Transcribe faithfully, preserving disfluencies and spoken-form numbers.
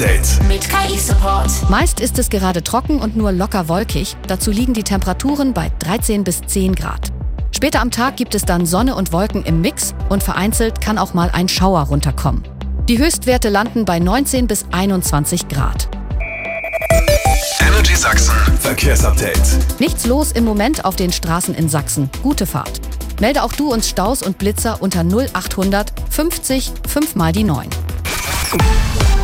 Mit K I-Support. Meist ist es gerade trocken und nur locker wolkig. Dazu liegen die Temperaturen bei dreizehn bis zehn Grad. Später am Tag gibt es dann Sonne und Wolken im Mix und vereinzelt kann auch mal ein Schauer runterkommen. Die Höchstwerte landen bei neunzehn bis einundzwanzig Grad. Energy Sachsen Verkehrsupdate. Nichts los im Moment auf den Straßen in Sachsen. Gute Fahrt. Melde auch du uns Staus und Blitzer unter null achthundert fünfzig fünf mal die neun.